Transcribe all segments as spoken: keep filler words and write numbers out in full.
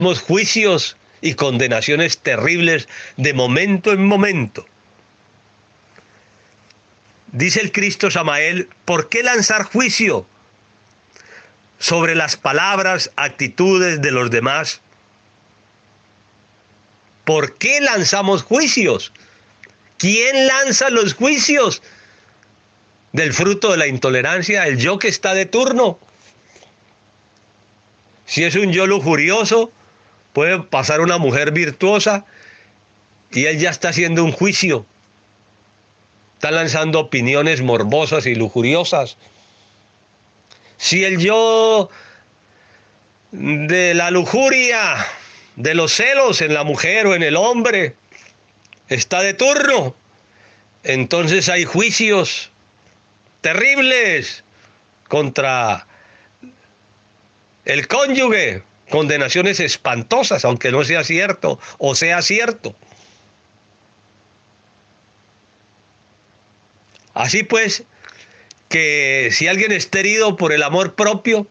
juicios y condenaciones terribles de momento en momento. Dice el Cristo Samael, ¿por qué lanzar juicio sobre las palabras, actitudes de los demás? ¿Por qué lanzamos juicios? ¿Quién lanza los juicios? Del fruto de la intolerancia, el yo que está de turno. Si es un yo lujurioso, puede pasar una mujer virtuosa y él ya está haciendo un juicio. Está lanzando opiniones morbosas y lujuriosas. Si el yo de la lujuria, de los celos en la mujer o en el hombre, está de turno, entonces hay juicios terribles contra el cónyuge, condenaciones espantosas, aunque no sea cierto o sea cierto. Así pues, que si alguien está herido por el amor propio,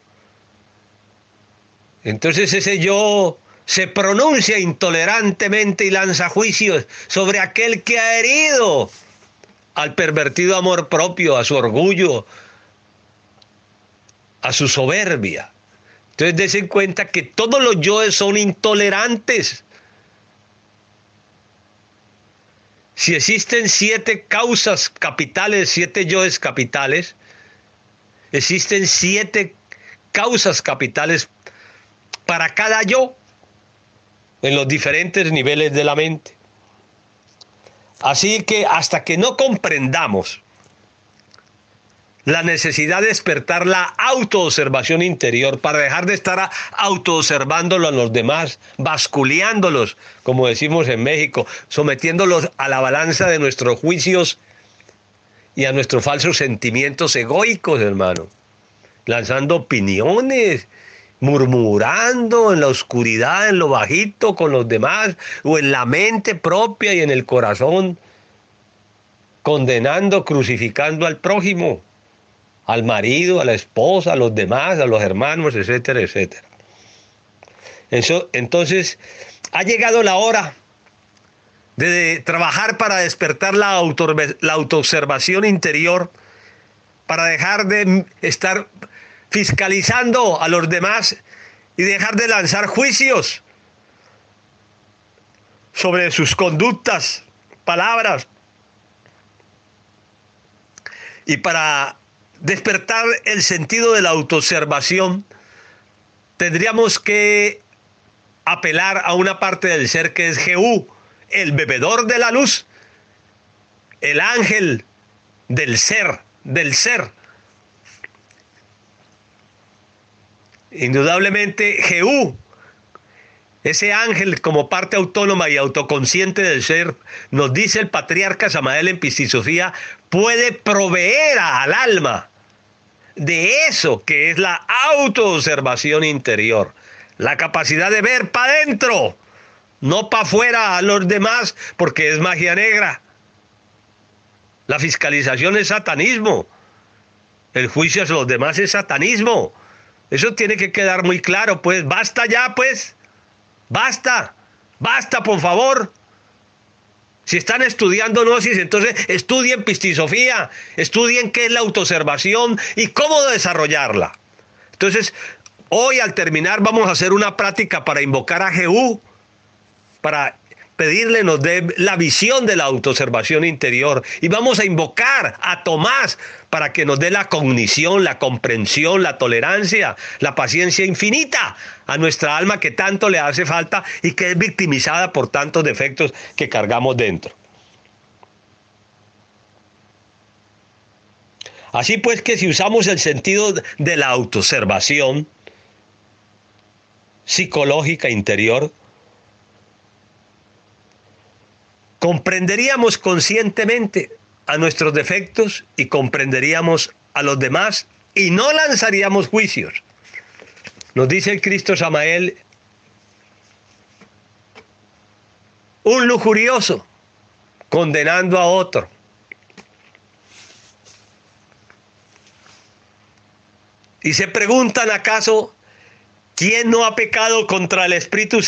entonces ese yo se pronuncia intolerantemente y lanza juicios sobre aquel que ha herido al pervertido amor propio, a su orgullo, a su soberbia. Entonces dense cuenta que todos los yoes son intolerantes. Si existen siete causas capitales, siete yoes capitales, existen siete causas capitales para cada yo en los diferentes niveles de la mente. Así que hasta que no comprendamos la necesidad de despertar la autoobservación interior para dejar de estar autoobservándolo a los demás, basculeándolos, como decimos en México, sometiéndolos a la balanza de nuestros juicios y a nuestros falsos sentimientos egoicos, hermano, lanzando opiniones, murmurando en la oscuridad, en lo bajito con los demás, o en la mente propia y en el corazón, condenando, crucificando al prójimo, al marido, a la esposa, a los demás, a los hermanos, etcétera, etcétera. Eso, entonces, ha llegado la hora de trabajar para despertar la, auto, la autoobservación interior, para dejar de estar fiscalizando a los demás y dejar de lanzar juicios sobre sus conductas, palabras. Y para despertar el sentido de la autoobservación, tendríamos que apelar a una parte del ser que es Jehú, el bebedor de la luz, el ángel del ser, del ser. Indudablemente Jehú, ese ángel como parte autónoma y autoconsciente del ser, nos dice el patriarca Samael en Pistisofía, puede proveer al alma de eso que es la autoobservación interior, la capacidad de ver para adentro, no para afuera a los demás, porque es magia negra. La fiscalización es satanismo, el juicio hacia los demás es satanismo. Eso tiene que quedar muy claro, pues basta ya, pues, basta, basta, por favor. Si están estudiando gnosis, entonces estudien Pistisofía, estudien qué es la autoobservación y cómo desarrollarla. Entonces, hoy al terminar vamos a hacer una práctica para invocar a Jehú, para pedirle nos dé la visión de la autoobservación interior. Y vamos a invocar a Tomás para que nos dé la cognición, la comprensión, la tolerancia, la paciencia infinita a nuestra alma que tanto le hace falta y que es victimizada por tantos defectos que cargamos dentro. Así pues que si usamos el sentido de la autoobservación psicológica interior, comprenderíamos conscientemente a nuestros defectos y comprenderíamos a los demás y no lanzaríamos juicios. Nos dice el Cristo Samael, un lujurioso condenando a otro. Y se preguntan acaso, ¿Quién no ha pecado contra el Espíritu